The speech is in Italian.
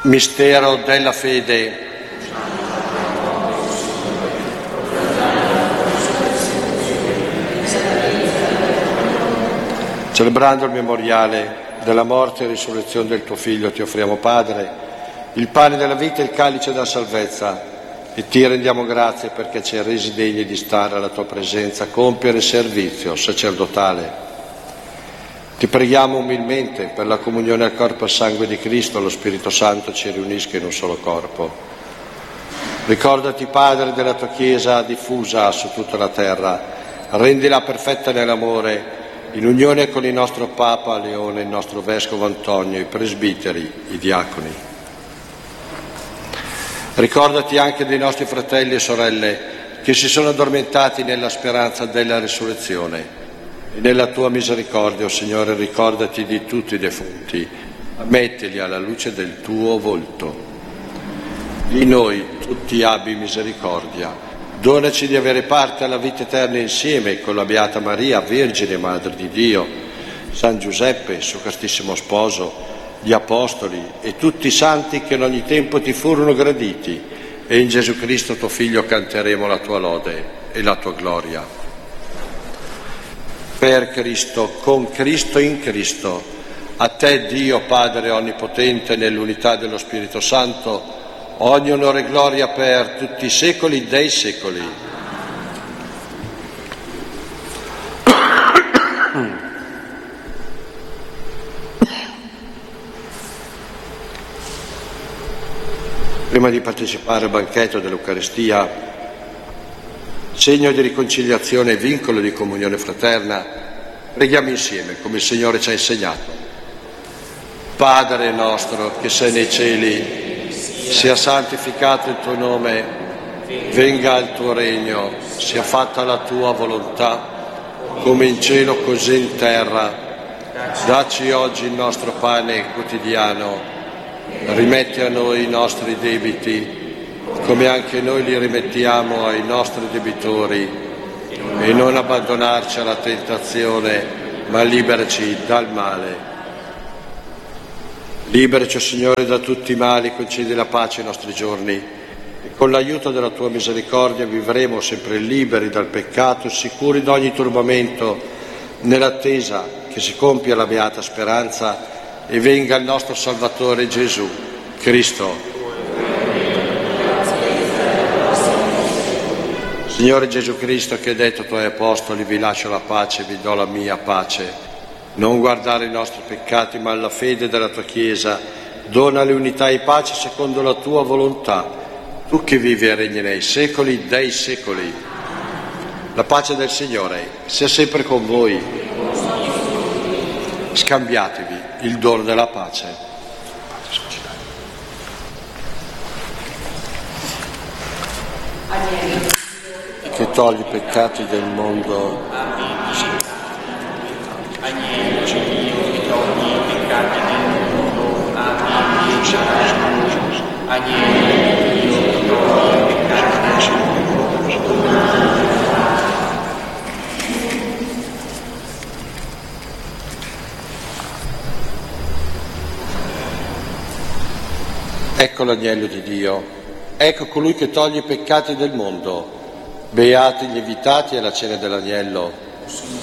Mistero della fede. Celebrando il memoriale della morte e risurrezione del tuo Figlio, ti offriamo, Padre, il pane della vita e il calice della salvezza, e ti rendiamo grazie perché ci hai resi degni di stare alla tua presenza, compiere il servizio sacerdotale. Ti preghiamo umilmente per la comunione al corpo e al sangue di Cristo, lo Spirito Santo ci riunisca in un solo corpo. Ricordati, Padre, della tua Chiesa diffusa su tutta la terra, rendila perfetta nell'amore, in unione con il nostro Papa Leone, il nostro Vescovo Antonio, i presbiteri, i diaconi. Ricordati anche dei nostri fratelli e sorelle che si sono addormentati nella speranza della risurrezione. E nella tua misericordia, o Signore, ricordati di tutti i defunti, mettili alla luce del tuo volto. Di noi tutti abbi misericordia, donaci di avere parte alla vita eterna insieme con la Beata Maria, Vergine Madre di Dio, San Giuseppe, suo castissimo sposo, gli Apostoli e tutti i santi che in ogni tempo ti furono graditi, e in Gesù Cristo tuo Figlio canteremo la tua lode e la tua gloria. Per Cristo, con Cristo, in Cristo, a te Dio Padre Onnipotente, nell'unità dello Spirito Santo, ogni onore e gloria per tutti i secoli dei secoli. Prima di partecipare al banchetto dell'Eucaristia, segno di riconciliazione e vincolo di comunione fraterna, preghiamo insieme come il Signore ci ha insegnato. Padre nostro che sei nei cieli, sia santificato il tuo nome, venga il tuo regno, sia fatta la tua volontà, come in cielo così in terra. Dacci oggi il nostro pane quotidiano, rimetti a noi i nostri debiti, come anche noi li rimettiamo ai nostri debitori, e non abbandonarci alla tentazione, ma liberaci dal male. Liberaci, Signore, da tutti i mali, concedi la pace ai nostri giorni, e con l'aiuto della tua misericordia vivremo sempre liberi dal peccato, sicuri da ogni turbamento, nell'attesa che si compia la beata speranza e venga il nostro Salvatore Gesù Cristo. Signore Gesù Cristo, che hai detto ai tuoi apostoli: vi lascio la pace, vi do la mia pace. Non guardare i nostri peccati, ma alla fede della tua Chiesa. Donale unità e pace secondo la tua volontà, tu che vivi e regni nei secoli dei secoli. La pace del Signore sia sempre con voi. Scambiatevi il dono della pace. Che togli i peccati del mondo. Ecco l'agnello di Dio, ecco colui che toglie i peccati del mondo. Beati gli invitati alla cena dell'agnello.